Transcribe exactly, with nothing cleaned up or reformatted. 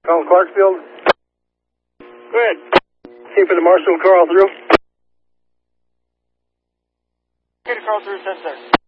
Calling Clarksfield. Go ahead. See for the marshal, Carl through. Get a call through, ten sir.